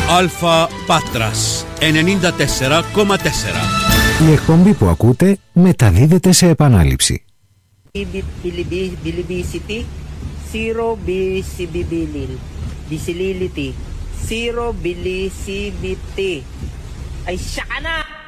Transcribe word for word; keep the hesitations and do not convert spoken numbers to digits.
Alpha Patras ενενήντα τέσσερα κόμμα τέσσερα. Η εκπομπή που ακούτε μεταδίδεται σε επανάληψη. Bilibisity, zero visibility, visibility, zero visibility. Ay, siya ka na!